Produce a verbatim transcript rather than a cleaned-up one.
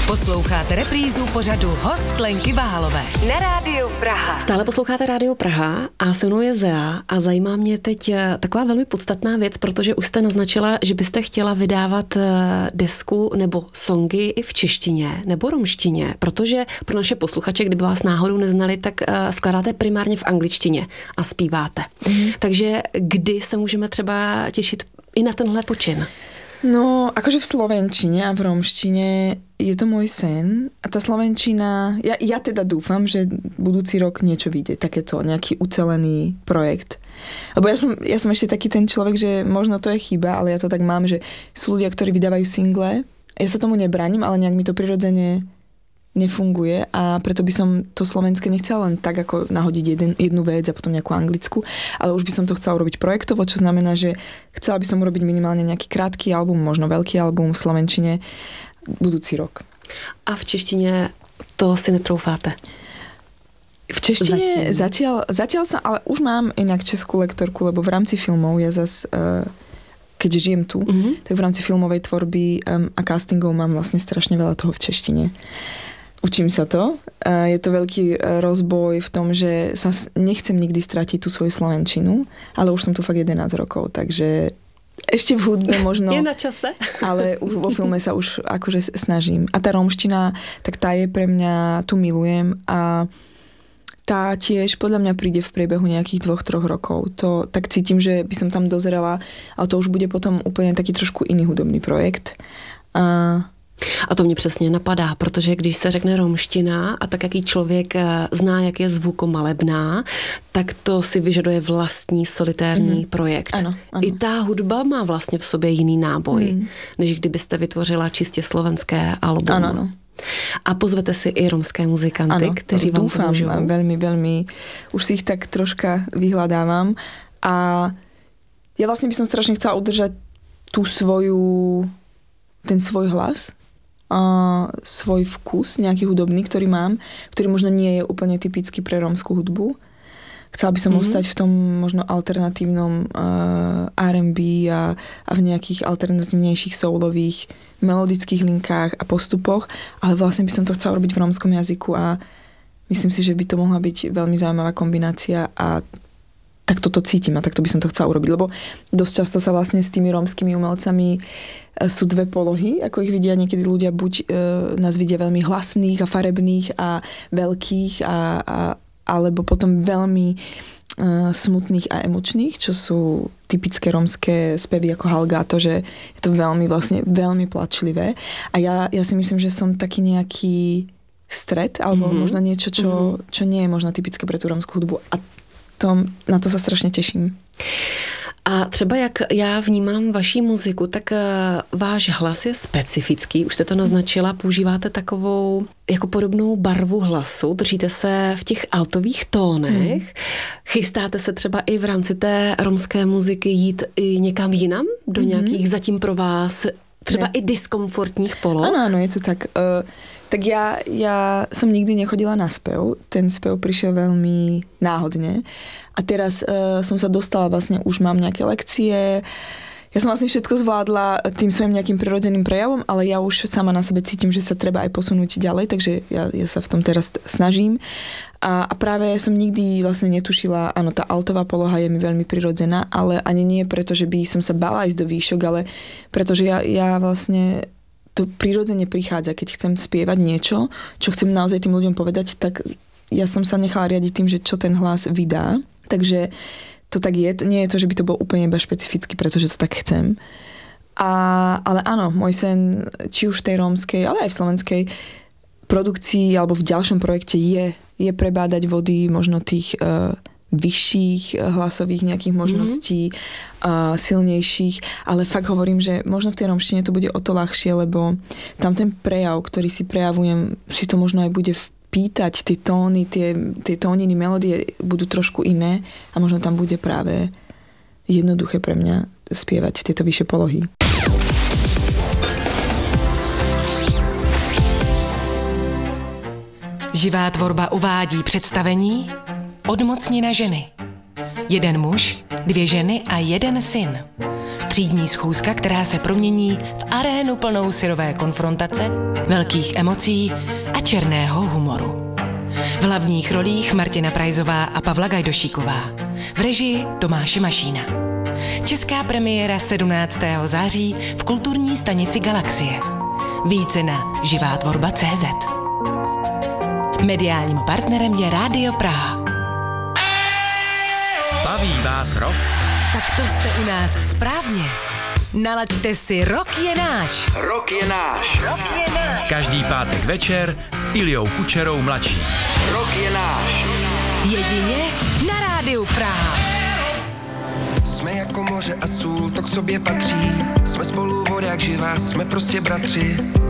Posloucháte reprízu pořadu Host Lenky Váhalové na Rádiu Praha. Stále posloucháte Rádio Praha a se mnou je Zea a zajímá mě teď taková velmi podstatná věc, protože už jste naznačila, že byste chtěla vydávat desku nebo songy i v češtině nebo romštině, protože pro naše posluchače, kdyby vás náhodou neznali, tak skládáte primárně v angličtině a zpíváte. Mm. Takže kdy se můžeme třeba těšit i na tenhle počin? No, akože v slovenčine a v romštine je to môj sen a tá slovenčina, ja, ja teda dúfam, že budúci rok niečo vyjde, takéto nejaký ucelený projekt. Lebo ja som, ja som ešte taký ten človek, že možno to je chyba, ale ja to tak mám, že sú ľudia, ktorí vydávajú single, ja sa tomu nebraním, ale nejak mi to prirodzene nefunguje a preto by som to slovenské nechcela len tak ako nahodiť jeden, jednu vec a potom nejakú anglickú, ale už by som to chcela urobiť projektovo, čo znamená, že chcela by som urobiť minimálne nejaký krátky album, možno veľký album v slovenčine budúci rok. A v češtině to si netroufáte? V češtine zatiaľ, zatiaľ sa, ale už mám inak českú lektorku, lebo v rámci filmov ja zas uh, keď žijem tu, mm-hmm. tak v rámci filmovej tvorby um, a castingov mám vlastne strašne veľa toho v češtine. Učím sa to. Je to veľký rozboj v tom, že sa nechcem nikdy stratiť tú svoju slovenčinu, ale už som tu fakt jedenásť rokov, takže ešte v hudbe možno. Je na čase. Ale už vo filme sa už akože snažím. A tá romština, tak tá je pre mňa, tu milujem a tá tiež podľa mňa príde v priebehu nejakých dvoch, troch rokov. To tak cítim, že by som tam dozrela, ale to už bude potom úplne taký trošku iný hudobný projekt. A A to mě přesně napadá, protože když se řekne romština a tak jaký člověk zná, jak je zvukomalebná, tak to si vyžaduje vlastní solitérní mm. projekt. Ano, ano. I ta hudba má vlastně v sobě jiný náboj, mm. než kdybyste vytvořila čistě slovenské album. Ano, ano. A pozvete si i romské muzikanty, ano, kteří vám dúfam, pomôžu. Veľmi, veľmi. Už si ich tak troška vyhľadávam. A ja vlastne by som strašne chcela udržať tú svoju, ten svoj hlas, a svoj vkus, nejaký hudobný, ktorý mám, ktorý možno nie je úplne typický pre rómskú hudbu. Chcela by som mm-hmm. ostať v tom možno alternatívnom uh, R and B a, a v nejakých alternatívnejších soulových melodických linkách a postupoch, ale vlastne by som to chcela robiť v rómskom jazyku a myslím si, že by to mohla byť veľmi zaujímavá kombinácia a tak toto cítim a takto by som to chcela urobiť, lebo dosť často sa vlastne s tými rómskymi umelcami sú dve polohy, ako ich vidia niekedy ľudia, buď e, nás vidia veľmi hlasných a farebných a veľkých, a, a, alebo potom veľmi e, smutných a emočných, čo sú typické rómske spevy ako Halgáto, že je to veľmi vlastne veľmi plačlivé. A ja, ja si myslím, že som taký nejaký stred, alebo mm-hmm. možno niečo, čo, mm-hmm. čo nie je možno typické pre tú rómskú hudbu. A to, na to sa strašně těším. A třeba jak já vnímám vaší muziku, tak váš hlas je specifický, už jste to naznačila, používáte takovou jako podobnou barvu hlasu, držíte se v těch altových tónech, hmm. chystáte se třeba i v rámci té romské muziky jít i někam jinam, do hmm. nějakých zatím pro vás třeba ne. i diskomfortních poloh? Áno, áno, je to tak. Uh, tak ja, ja som nikdy nechodila na spev. Ten spev prišiel veľmi náhodne. A teraz uh, som sa dostala, vlastne už mám nejaké lekcie. Ja som vlastne všetko zvládla tým svojim nejakým prirodzeným prejavom, ale ja už sama na sebe cítim, že sa treba aj posunúť ďalej, takže ja, ja sa v tom teraz snažím. A, a práve som nikdy vlastne netušila, áno, tá altová poloha je mi veľmi prirodzená, ale ani nie preto, že by som sa bala ísť do výšok, ale pretože ja, ja vlastne to prirodzene prichádza, keď chcem spievať niečo, čo chcem naozaj tým ľuďom povedať, tak ja som sa nechala riadiť tým, že čo ten hlas vydá. Takže to tak je, nie je to, že by to bolo úplne iba špecificky, pretože to tak chcem. A, ale áno, môj sen, či už v tej rómskej, ale aj v slovenskej produkcii alebo v ďalšom projekte je, je prebádať vody možno tých uh, vyšších hlasových nejakých možností, mm-hmm. uh, silnejších, ale fakt hovorím, že možno v tej rómštine to bude o to ľahšie, lebo tam ten prejav, ktorý si prejavujem, si to možno aj bude pýtať, tie tóny, tie, tie tóniny, melódie budú trošku iné a možno tam bude práve jednoduché pre mňa spievať tieto vyššie polohy. Živá tvorba uvádí představení Odmocnina ženy. Jeden muž, dvě ženy a jeden syn. Třídní schůzka, která se promění v arénu plnou syrové konfrontace, velkých emocí a černého humoru. V hlavních rolích Martina Prajzová a Pavla Gajdošíková. V režii Tomáše Mašína. Česká premiéra sedmnáctého září v kulturní stanici Galaxie. Více na živá tvorba tečka cé zet. Mediálním partnerem je Rádio Praha. Baví vás rock? Tak to jste u nás správně. Nalaďte si Rock je náš. Rock je náš. Rock je náš. Každý pátek večer s Iljou Kučerou mladší. Rock je náš. Jedině na Rádiu Praha. Jsme jako moře a sůl, to k sobě patří. Jsme spolu voda jak živá, jsme prostě bratři.